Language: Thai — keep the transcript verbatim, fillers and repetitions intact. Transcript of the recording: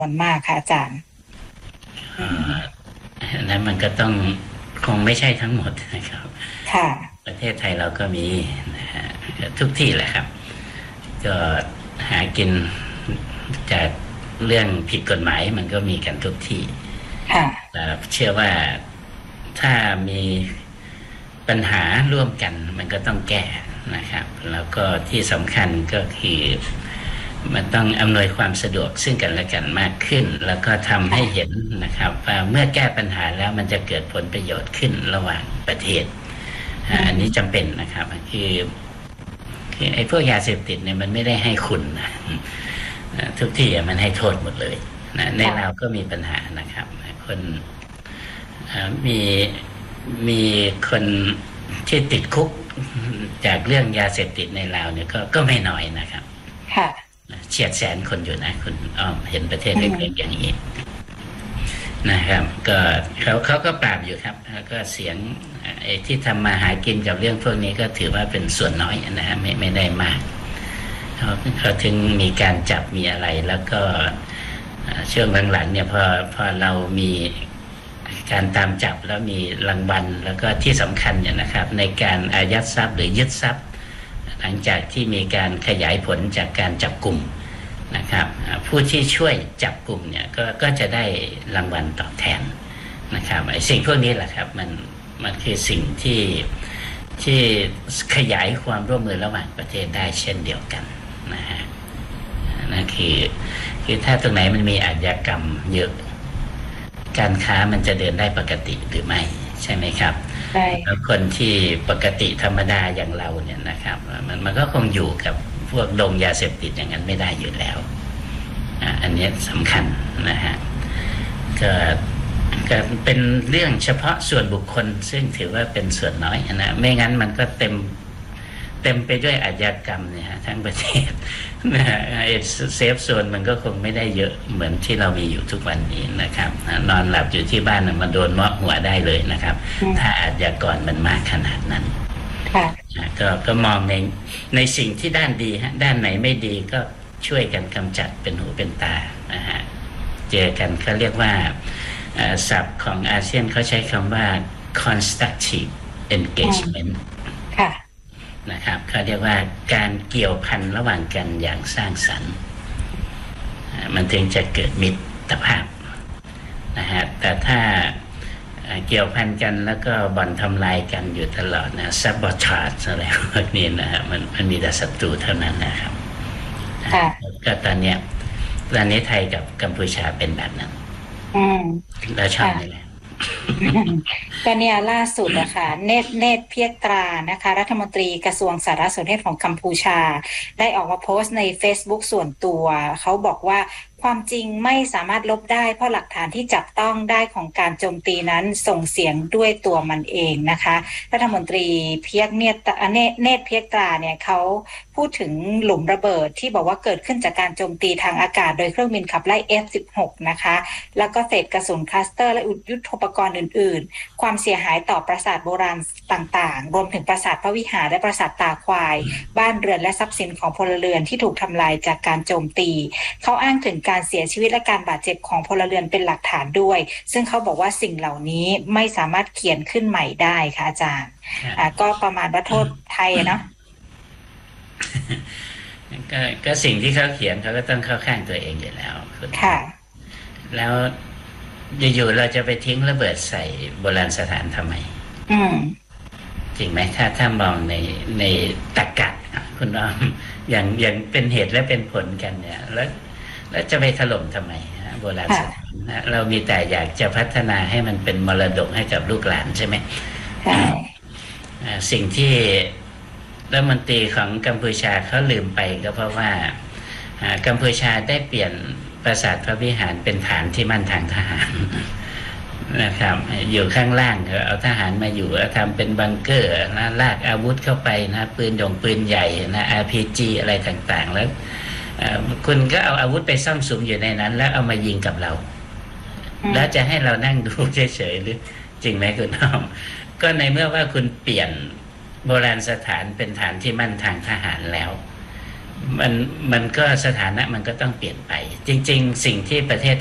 วนมากค่ะอาจารย์นั้นมันก็ต้องคงไม่ใช่ทั้งหมดนะครับค่ะประเทศไทยเราก็มีนะฮะทุกที่แหละครับก็หากินจากเรื่องผิดกฎหมายมันก็มีกันทุกที่ค่ะเชื่อว่าถ้ามีปัญหาร่วมกันมันก็ต้องแก้นะครับแล้วก็ที่สำคัญก็คือมันต้องอำนวยความสะดวกซึ่งกันและกันมากขึ้นแล้วก็ทำให้เห็นนะครับว่าเมื่อแก้ปัญหาแล้วมันจะเกิดผลประโยชน์ขึ้นระหว่างประเทศอันนี้จำเป็นนะครับคือคือไอ้พวกยาเสพติดเนี่ยมันไม่ได้ให้คุณนะทุกที่มันให้โทษหมดเลยนะในเราก็มีปัญหานะครับคนมีมีคนที่ติดคุกจากเรื่องยาเสพติดในลาวเนี่ยก็ก็ไม่น้อยนะครับค่ะเฉียดแสนคนอยู่นะคุณอ้อมเห็นประเทศเล็กๆอย่างนี้นะครับก็เขาเขาก็ปราบอยู่ครับแล้วก็เสียงไอ้ที่ทำมาหากินกับเรื่องพวกนี้ก็ถือว่าเป็นส่วนน้อยนะฮะไม่ไม่ได้มากเขาเขาถึงมีการจับมีอะไรแล้วก็ช่วงหลังๆเนี่ยพอพอเรามีการตามจับแล้วมีรางวัลแล้วก็ที่สำคัญเนี่ยนะครับในการอายัดทรัพย์หรือยึดทรัพย์หลังจากที่มีการขยายผลจากการจับกลุ่มนะครับผู้ที่ช่วยจับกลุ่มเนี่ยก็ก็จะได้รางวัลตอบแทนนะครับไอ้สิ่งพวกนี้แหละครับมันมันคือสิ่งที่ที่ขยายความร่วมมือระหว่างประเทศได้เช่นเดียวกันนะฮะนั่นคือคือถ้าตรงไหนมันมีอาชญากรรมเยอะการค้ามันจะเดินได้ปกติหรือไม่ใช่ไหมครับใช่แล้วคนที่ปกติธรรมดาอย่างเราเนี่ยนะครับมันมันก็คงอยู่กับพวกดงยาเสพติดอย่างนั้นไม่ได้อยู่แล้วอ่าอันนี้สำคัญนะฮะก็ก็เป็นเรื่องเฉพาะส่วนบุคคลซึ่งถือว่าเป็นส่วนน้อยนะไม่งั้นมันก็เต็มเต็มไปด้วยอาชญากรรมเนี่ยฮะทั้งประเทศนะฮะเซฟโซนมันก็คงไม่ได้เยอะเหมือนที่เรามีอยู่ทุกวันนี้นะครับนอนหลับอยู่ที่บ้านมันโดนเมาะหัวได้เลยนะครับถ้าอาชญากรมันมากขนาดนั้นก็ก็มองในในสิ่งที่ด้านดีฮะด้านไหนไม่ดีก็ช่วยกันกำจัดเป็นหูเป็นตานะฮะเจอกันเขาเรียกว่าศัพท์ของอาเซียนเขาใช้คำว่า constructive engagement ค่ะนะครับเขาเรียกว่าการเกี่ยวพันระหว่างกันอย่างสร้างสรรค์มันถึงจะเกิดมิตรภาพนะฮะแต่ถ้าเกี่ยวพันกันแล้วก็บ่อนทำลายกันอยู่ตลอดนะซับบอทาร์ดอะไรพวกนี้นะฮะมันมันมีแต่ศัตรูเท่านั้นนะครับก็ตอนเนี้ยตอนนี้ไทยกับกัมพูชาเป็นแบบนั้นแล้วชอบไหมก็เนี่ยล่าสุดนะคะเนตเนตเพียกตรานะคะรัฐมนตรีกระทรวงสารสนเทศของกัมพูชาได้ออกมาโพสต์ใน Facebook ส่วนตัวเขาบอกว่าความจริงไม่สามารถลบได้เพราะหลักฐานที่จับต้องได้ของการโจมตีนั้นส่งเสียงด้วยตัวมันเองนะคะรัฐมนตรีเพียกเนตเนตเพียกตราเนี่ยเขาพูดถึงหลุมระเบิดที่บอกว่าเกิดขึ้นจากการโจมตีทางอากาศโดยเครื่องบินขับไล่ เอฟ สิบหก นะคะแล้วก็เศษกระสุนคลัสเตอร์และยุทโธปกรณ์อื่นๆความเสียหายต่อปราสาทโบราณต่างๆรวมถึงปราสาทพระวิหารและปราสาทตาควายบ้านเรือนและทรัพย์สินของพลเรือนที่ถูกทำลายจากการโจมตีเขาอ้างถึงการเสียชีวิตและการบาดเจ็บของพลเรือนเป็นหลักฐานด้วยซึ่งเขาบอกว่าสิ่งเหล่านี้ไม่สามารถเขียนขึ้นใหม่ได้ค่ะอาจารย์อ่าก็ประมาณว่าโทษไทยเนาะก็ก็สิ่งที่เขาเขียนเขาก็ต้องเข้าข้างตัวเองอยู่แล้วค่ะแล้วอยู่ๆเราจะไปทิ้งระเบิดใส่โบราณสถานทำไมอืมจริงไหมถ้าถ้ามองในในตรรกะคุณอ้อมอย่างอย่างเป็นเหตุและเป็นผลกันเนี่ยแล้วแล้วจะไปถล่มทำไมโบราณสถานนะเรามีแต่อยากจะพัฒนาให้มันเป็นมรดกให้กับลูกหลานใช่ไหมสิ่งที่รัฐมนตรีของกัมพูชาเขาลืมไปก็เพราะว่ากัมพูชาได้เปลี่ยนปราสาทพระวิหารเป็นฐานที่มั่นทางทหารนะครับอยู่ข้างล่างเอาทหารมาอยู่แล้วทำเป็นบังเกอร์นะลากอาวุธเข้าไปนะปืนดงปืนใหญ่นะ อาร์ พี จี อะไรต่างๆแล้วคุณก็เอาอาวุธไปซ่องสุมอยู่ในนั้นแล้วเอามายิงกับเราแล้วจะให้เรานั่งดูเฉยๆหรือจริงไหมคุณน้องก็ในเมื่อว่าคุณเปลี่ยนโบราณสถานเป็นฐานที่มั่นทางทหารแล้วมันมันก็สถานะมันก็ต้องเปลี่ยนไป จริง ๆ สิ่งที่ประเทศ